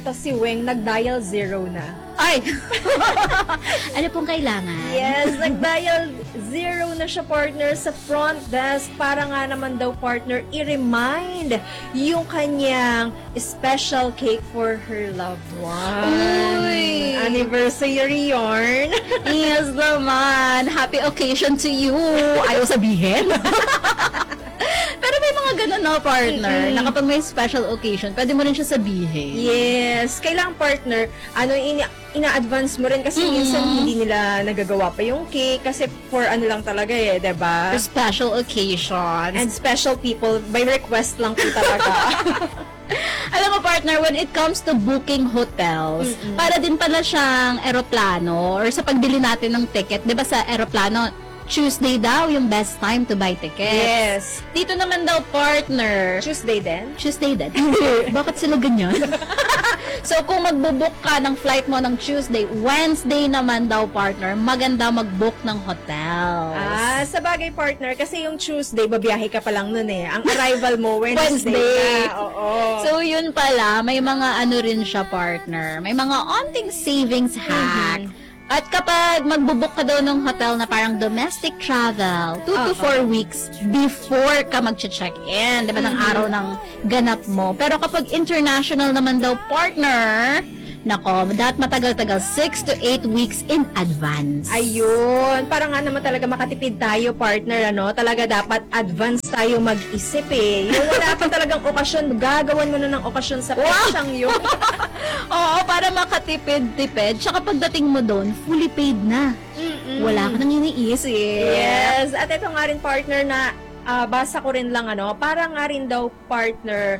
eto si Weng, nag-dial 0 na. Ay! Ano pong kailangan? Yes, nag-dial 0 na siya, partner, sa front desk para nga naman daw, partner, i-remind yung kanyang special cake for her loved one. Uy! Anniversary yarn. Yes naman! Happy occasion to you! Ayaw sabihin? Pero may mga ganun, no, partner, na kapag may special occasion, pwede mo rin siya sabihin. Yes, kailangan, partner, ina-advance mo rin kasi minsan hindi nila nagagawa pa yung cake kasi for ano lang talaga diba? For special occasions. And special people, by request lang po talaga. Alam mo, partner, when it comes to booking hotels, para din pala siyang eroplano or sa pagbili natin ng ticket, di ba sa eroplano, Tuesday daw yung best time to buy tickets. Yes. Dito naman daw, partner, Tuesday din? Tuesday din. Bakit sila ganyan? So, kung magbubook ka ng flight mo ng Tuesday, Wednesday naman daw, partner, maganda mag-book ng hotels. Sa bagay, partner, kasi yung Tuesday, babiyahe ka pa lang nun Ang arrival mo, Wednesday. Oo. So, yun pala, may mga ano rin siya, partner. May mga onting savings hack. At kapag magbubook ka daw ng hotel na parang domestic travel, 2 to 4 weeks before ka mag-check-in, diba, ng araw ng ganap mo. Pero kapag international naman daw, partner, nako, dapat matagal-tagal, 6 to 8 weeks in advance. Ayun. Para nga naman talaga makatipid tayo, partner, Talaga dapat advance tayo mag-isip Yung wala pa talagang okasyon, gagawan mo na ng okasyon sa petsyang yun. Oo, para makatipid-tipid. Tsaka pagdating mo doon, fully paid na. Wala ka nang iniisip. Yes. At ito nga rin, partner, na basa ko rin lang, para nga rin daw, partner,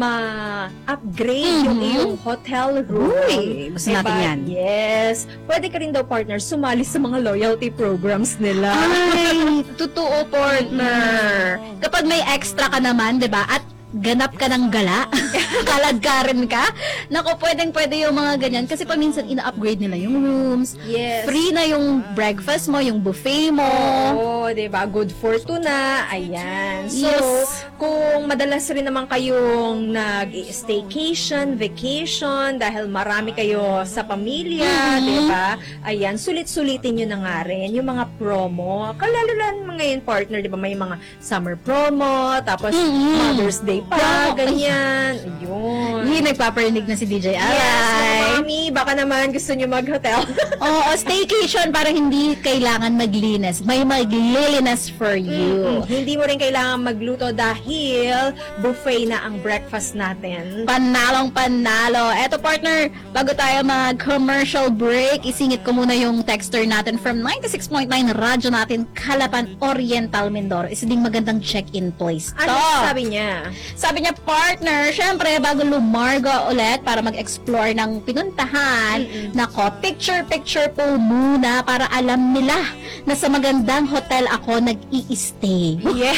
ma-upgrade yung iyong hotel room. Uy, gusto natin yan. Yes. Pwede ka rin daw, partner, sumali sa mga loyalty programs nila. Ay, totoo, partner. Kapag may extra ka naman, 'di ba? At ganap ka ng gala, kaladkarin ka, nako, pwedeng-pwede yung mga ganyan. Kasi paminsan, ina-upgrade nila yung rooms. Yes. Free na yung breakfast mo, yung buffet mo. Oo, diba? Good for two na. Ayan. So, Yes. kung madalas rin naman kayong nag-staycation, vacation, dahil marami kayo sa pamilya, diba? Ayan, sulit-sulitin nyo na nga rin yung mga promo. Kalalo mga ngayon, partner, diba? May mga summer promo, tapos Mother's Day pa, ganyan. Ayun. Hindi, nagpaparinig na si DJ Alay. Yes, mga mami, baka naman gusto nyo mag-hotel. Oo, staycation para hindi kailangan maglinis. May maglilinis for you. Hindi mo rin kailangan magluto dahil buffet na ang breakfast natin. Panalong panalo. Eto, partner, bago tayo mag-commercial break, isingit ko muna yung texter natin from 96.9 radyo natin, Calapan Oriental, Mindoro. Isa ding magandang check-in place to. Ano sabi niya? Sabi niya, partner, syempre, bago lumarga ulit para mag-explore ng pinuntahan, nako, picture-picture po muna para alam nila na sa magandang hotel ako nag-i-stay. Yes.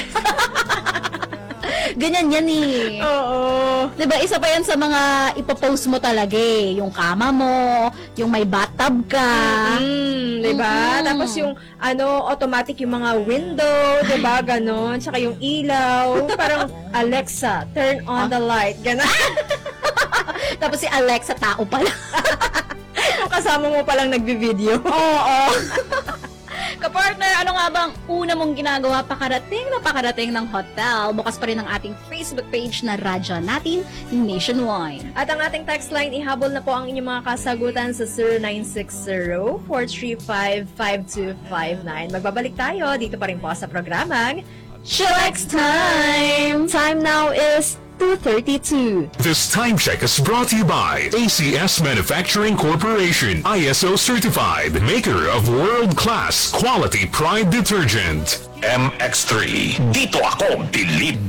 Ganyan yan Oo. Diba, isa pa yan sa mga ipopost mo talaga yung kama mo, yung may bathtub ka. Diba? Tapos yung, automatic yung mga window, diba? Ganon. Tsaka yung ilaw. Parang, Alexa, turn on the light. Ganon. Tapos si Alexa, tao pala. Yung kasama mo palang nagbi-video. Oo. Kapartner, ano nga bang una mong ginagawa pakarating ng hotel? Bukas pa rin ang ating Facebook page na Radyo Natin Nationwide. At ang ating text line, ihabol na po ang inyong mga kasagutan sa 0960-435-5259. Magbabalik tayo dito pa rin po sa programang Chillax Time! Time now is 2:32. This time check is brought to you by ACS Manufacturing Corporation, ISO certified, maker of world-class quality Pride detergent. MX3, dito ako bilib.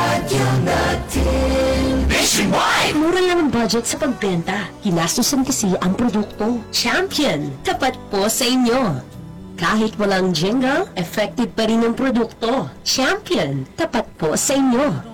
Nationwide! Mura lang ang budget sa pagbenta. Ginastusan kasi ang produkto. Champion, tapat po sa inyo. Kahit walang jingle, effective pa rin ang produkto. Champion, tapat po sa inyo.